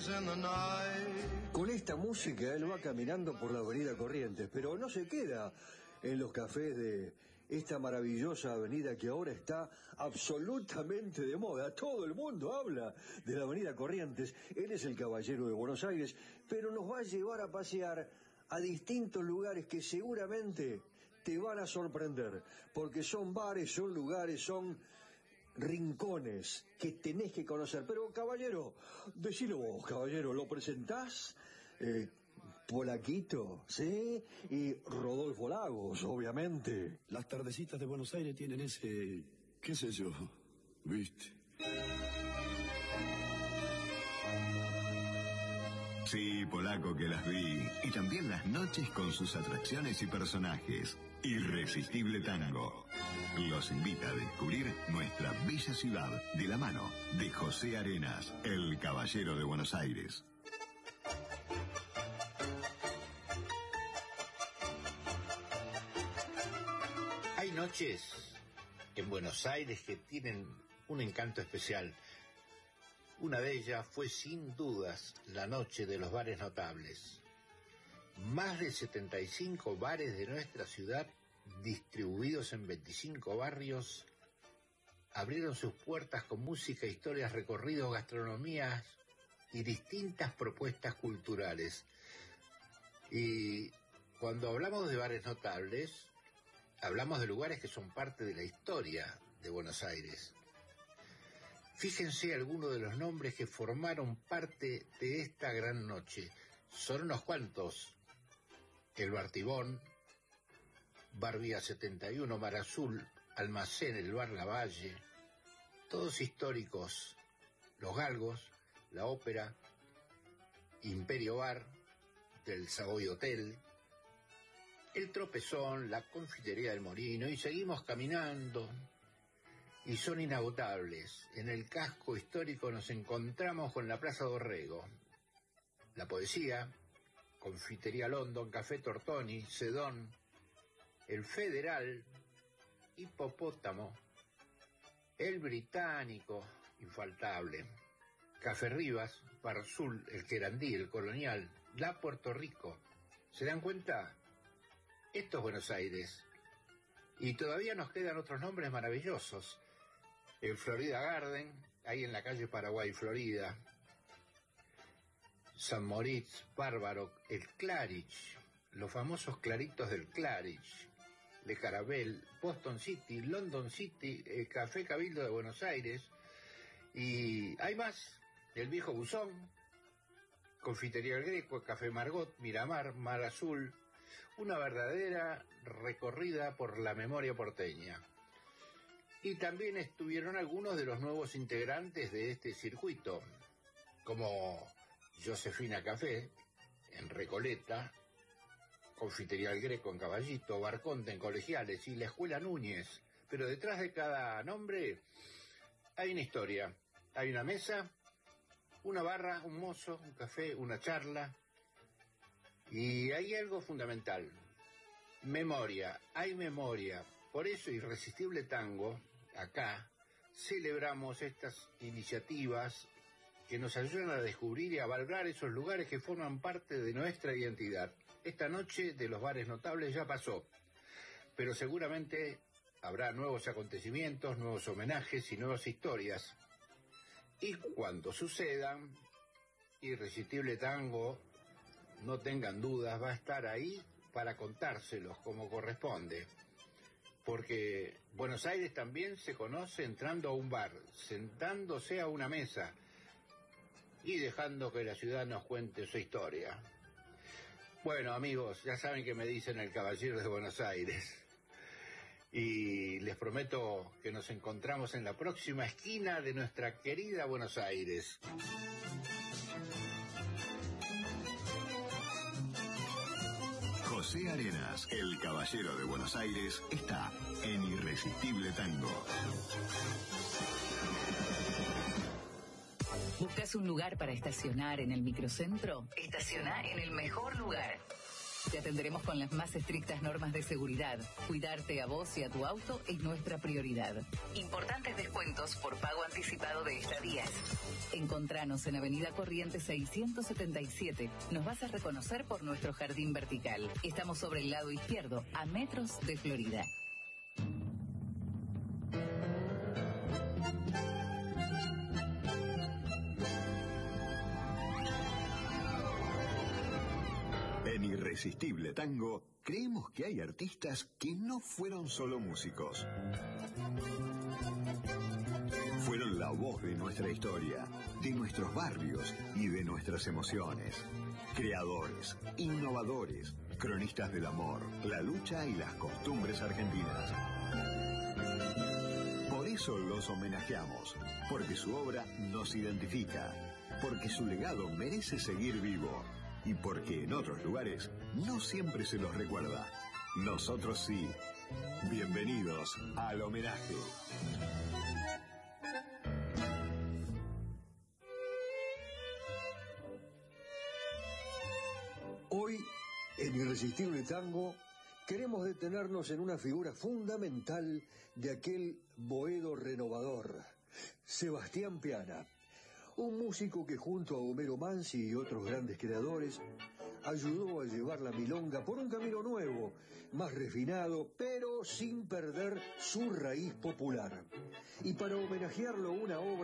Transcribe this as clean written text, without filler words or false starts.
Con esta música él va caminando por la avenida Corrientes, pero no se queda en los cafés de esta maravillosa avenida que ahora está absolutamente de moda. Todo el mundo habla de la avenida Corrientes. Él es el caballero de Buenos Aires, pero nos va a llevar a pasear a distintos lugares que seguramente te van a sorprender, porque son bares, son lugares, son rincones que tenés que conocer. Pero, caballero, decilo vos, caballero, ¿lo presentás? Polaquito, ¿sí? Y Rodolfo Lagos, obviamente. Las tardecitas de Buenos Aires tienen ese... qué sé yo, ¿viste? Sí, Polaco, que las vi. Y también las noches con sus atracciones y personajes. Irresistible Tango los invita a descubrir nuestra bella ciudad de la mano de José Arenas, el caballero de Buenos Aires. Hay noches en Buenos Aires que tienen un encanto especial. Una de ellas fue sin dudas la noche de los bares notables. Más de 75 bares de nuestra ciudad, distribuidos en 25 barrios, abrieron sus puertas con música, historias, recorridos, gastronomías y distintas propuestas culturales. Y cuando hablamos de bares notables, hablamos de lugares que son parte de la historia de Buenos Aires. Fíjense algunos de los nombres que formaron parte de esta gran noche. Son unos cuantos: el Bar Tibón, Bar Vía 71, Mar Azul, Almacén, el Bar Lavalle, todos históricos. Los Galgos, la Ópera, Imperio Bar, del Savoy Hotel, el Tropezón, la Confitería del Molino, y seguimos caminando, y son inagotables. En el casco histórico nos encontramos con la Plaza Dorrego, la Poesía, Confitería London, Café Tortoni, Sedón, el Federal, Hipopótamo, el Británico, infaltable, Café Rivas, Bar Azul, el Querandí, el Colonial, la Puerto Rico. ¿Se dan cuenta? Esto es Buenos Aires. Y todavía nos quedan otros nombres maravillosos. El Florida Garden, ahí en la calle Paraguay, Florida. San Moritz, Bárbaro, el Claridge, los famosos claritos del Claridge, Le Carabel, Boston City, London City, el Café Cabildo de Buenos Aires, y hay más: el Viejo Buzón, Confitería El Greco, Café Margot, Miramar, Mar Azul. Una verdadera recorrida por la memoria porteña. Y también estuvieron algunos de los nuevos integrantes de este circuito, como Josefina Café, en Recoleta, Confitería El Greco en Caballito, Barconte en Colegiales y la Escuela Núñez. Pero detrás de cada nombre hay una historia. Hay una mesa, una barra, un mozo, un café, una charla. Y hay algo fundamental: memoria. Hay memoria. Por eso Irresistible Tango, acá, celebramos estas iniciativas que nos ayudan a descubrir y a valorar esos lugares que forman parte de nuestra identidad. Esta noche de los bares notables ya pasó, pero seguramente habrá nuevos acontecimientos, nuevos homenajes y nuevas historias. Y cuando sucedan, Irresistible Tango, no tengan dudas, va a estar ahí para contárselos como corresponde. Porque Buenos Aires también se conoce entrando a un bar, sentándose a una mesa y dejando que la ciudad nos cuente su historia. Bueno, amigos, ya saben que me dicen el caballero de Buenos Aires. Y les prometo que nos encontramos en la próxima esquina de nuestra querida Buenos Aires. José Arenas, el caballero de Buenos Aires, está en Irresistible Tango. ¿Buscas un lugar para estacionar en el microcentro? Estaciona en el mejor lugar. Te atenderemos con las más estrictas normas de seguridad. Cuidarte a vos y a tu auto es nuestra prioridad. Importantes descuentos por pago anticipado de estadías. Encontranos en Avenida Corrientes 677. Nos vas a reconocer por nuestro jardín vertical. Estamos sobre el lado izquierdo, a metros de Florida. En Irresistible Tango, creemos que hay artistas que no fueron solo músicos. Fueron la voz de nuestra historia, de nuestros barrios y de nuestras emociones. Creadores, innovadores, cronistas del amor, la lucha y las costumbres argentinas. Por eso los homenajeamos, porque su obra nos identifica, porque su legado merece seguir vivo. Y porque en otros lugares no siempre se los recuerda. Nosotros sí. Bienvenidos al homenaje. Hoy, en Irresistible Tango, queremos detenernos en una figura fundamental de aquel boedo renovador, Sebastián Piana. Un músico que junto a Homero Mansi y otros grandes creadores ayudó a llevar la milonga por un camino nuevo, más refinado, pero sin perder su raíz popular. Y para homenajearlo, una obra